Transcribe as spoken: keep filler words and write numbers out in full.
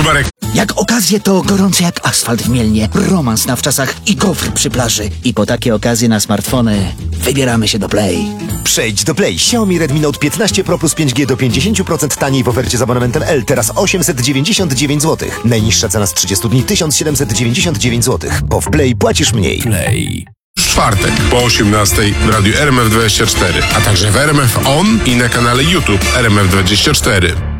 Kubarek. Jak okazje to gorące jak asfalt w Mielnie, romans na wczasach i gofr przy plaży. I po takie okazje na smartfony wybieramy się do Play. Przejdź do Play. Xiaomi Redmi Note piętnaście Pro plus pięć G do pięćdziesiąt procent taniej w ofercie z abonamentem L. Teraz osiemset dziewięćdziesiąt dziewięć złotych. Najniższa cena z trzydziestu dni tysiąc siedemset dziewięćdziesiąt dziewięć złotych. Bo w Play płacisz mniej. Play. W czwartek po osiemnastej w radiu R M F dwadzieścia cztery, a także w R M F On i na kanale YouTube R M F dwadzieścia cztery.